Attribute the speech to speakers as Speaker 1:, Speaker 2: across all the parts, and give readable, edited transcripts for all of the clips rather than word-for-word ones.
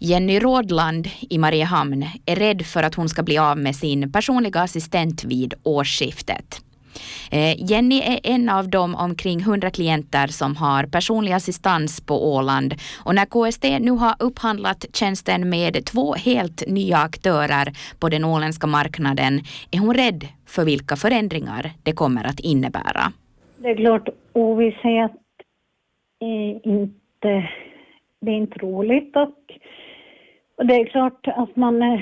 Speaker 1: Jenny Rådland i Mariehamn är rädd för att hon ska bli av med sin personliga assistent vid årsskiftet. Jenny är en av de omkring 100 klienter som har personlig assistans på Åland, och när KST nu har upphandlat tjänsten med 2 helt nya aktörer på den åländska marknaden är hon rädd för vilka förändringar det kommer att innebära.
Speaker 2: Det är klart, ovisshet det är inte roligt, och det är klart att man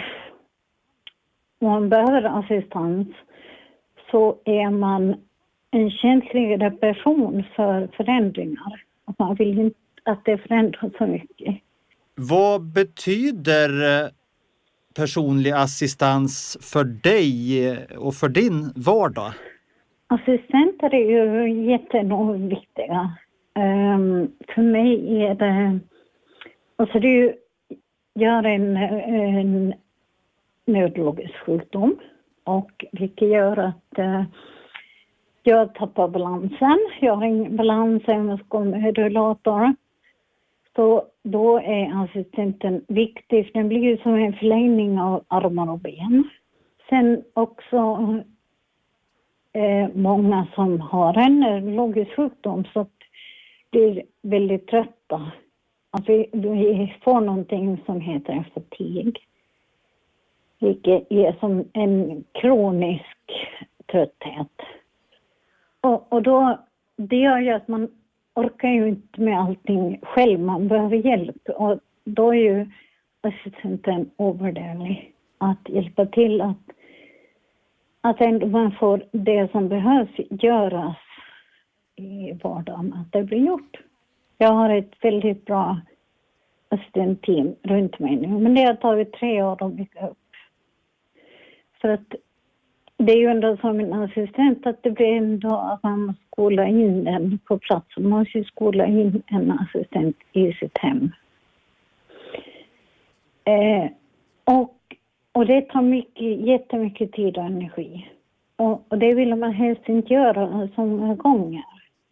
Speaker 2: behöver assistans, så är man en känsligare person för förändringar. Att man vill inte att det förändras så mycket.
Speaker 3: Vad betyder personlig assistans för dig och för din vardag?
Speaker 2: Assistenter är ju jätteenormt viktiga. För mig är det... Alltså det är ju... Jag har en neurologisk sjukdom, och vilket gör att jag tappar balansen. Jag har ingen balans om jag ska med rullator. Så då är assistenten viktig. Den blir ju som en förlängning av armar och ben. Sen också många som har en neurologisk sjukdom så blir väldigt trötta. Att vi får någonting som heter en fatig. Vilket är som en kronisk trötthet. Och då, det gör ju att man orkar ju inte med allting själv. Man behöver hjälp. Och då är ju assistenten ovärderlig att hjälpa till att ändå man får det som behövs göras i vardagen, att det blir gjort. Jag har ett väldigt bra assistentteam runt mig nu. Men det har tagit 3 år att bygga upp. För att det är ju ändå som en assistent att det blir ändå att man måste skola in den på plats. Man måste ju skola in en assistent i sitt hem. Och det tar jättemycket tid och energi. Och det vill man helst inte göra så många gånger.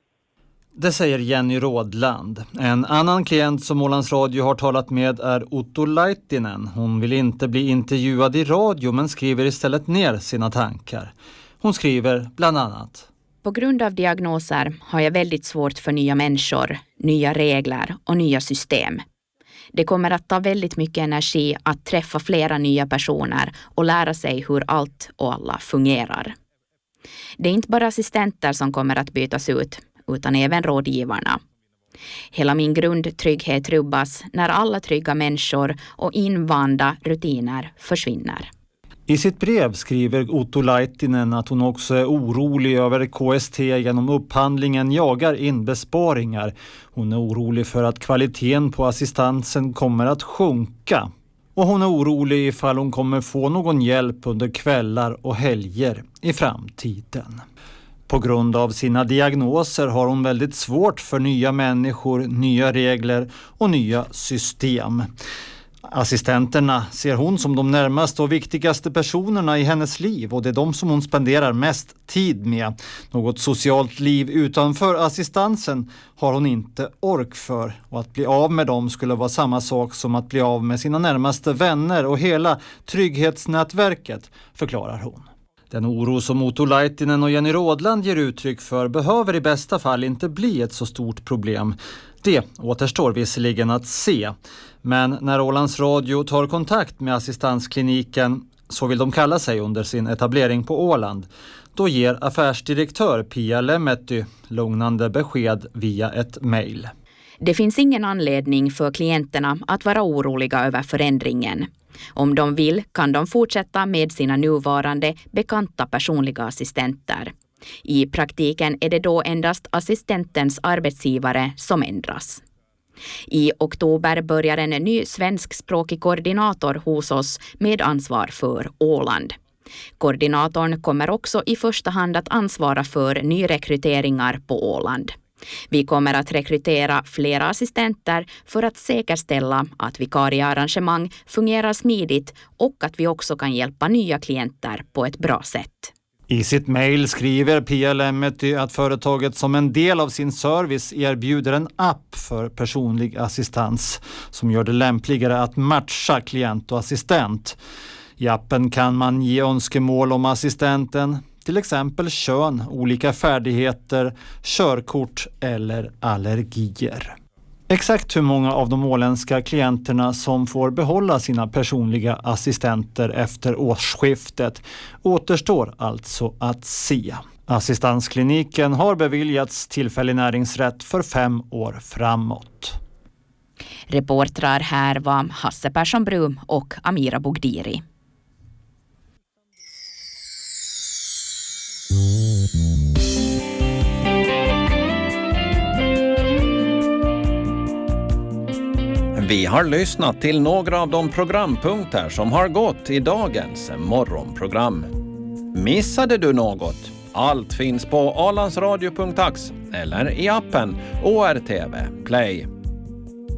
Speaker 3: Det säger Jenny Rådland. En annan klient som Ålands Radio har talat med är Otto Laitinen. Hon vill inte bli intervjuad i radio men skriver istället ner sina tankar. Hon skriver bland annat:
Speaker 1: På grund av diagnoser har jag väldigt svårt för nya människor, nya regler och nya system. Det kommer att ta väldigt mycket energi att träffa flera nya personer och lära sig hur allt och alla fungerar. Det är inte bara assistenter som kommer att bytas ut, utan även rådgivarna. Hela min grundtrygghet rubbas när alla trygga människor och invanda rutiner försvinner.
Speaker 3: I sitt brev skriver Otto Laitinen att hon också är orolig över KST genom upphandlingen jagar in besparingar. Hon är orolig för att kvaliteten på assistansen kommer att sjunka. Och hon är orolig ifall hon kommer få någon hjälp under kvällar och helger i framtiden. På grund av sina diagnoser har hon väldigt svårt för nya människor, nya regler och nya system. Assistenterna ser hon som de närmaste och viktigaste personerna i hennes liv, och det är de som hon spenderar mest tid med. Något socialt liv utanför assistansen har hon inte ork för, och att bli av med dem skulle vara samma sak som att bli av med sina närmaste vänner och hela trygghetsnätverket, förklarar hon. Den oro som Otto Laitinen och Jenny Rådland ger uttryck för behöver i bästa fall inte bli ett så stort problem. Det återstår visserligen att se. Men när Ålands Radio tar kontakt med assistanskliniken, så vill de kalla sig under sin etablering på Åland, då ger affärsdirektör Pia Lemmetty lugnande besked via ett mejl.
Speaker 1: Det finns ingen anledning för klienterna att vara oroliga över förändringen. Om de vill kan de fortsätta med sina nuvarande bekanta personliga assistenter. I praktiken är det då endast assistentens arbetsgivare som ändras. I oktober börjar en ny svenskspråkig koordinator hos oss med ansvar för Åland. Koordinatorn kommer också i första hand att ansvara för nyrekryteringar på Åland. Vi kommer att rekrytera flera assistenter för att säkerställa att vikariearrangemang fungerar smidigt och att vi också kan hjälpa nya klienter på ett bra sätt.
Speaker 3: I sitt mejl skriver Pia Lemmetti att företaget som en del av sin service erbjuder en app för personlig assistans som gör det lämpligare att matcha klient och assistent. I appen kan man ge önskemål om assistenten, till exempel kön, olika färdigheter, körkort eller allergier. Exakt hur många av de åländska klienterna som får behålla sina personliga assistenter efter årsskiftet återstår alltså att se. Assistanskliniken har beviljats tillfällig näringsrätt för 5 år framåt.
Speaker 1: Reportrar här var Hasse Persson-Brum och Amira Bogdiri.
Speaker 4: Vi har lyssnat till några av de programpunkter som har gått i dagens morgonprogram. Missade du något? Allt finns på ålandsradio.ax eller i appen ORTV Play.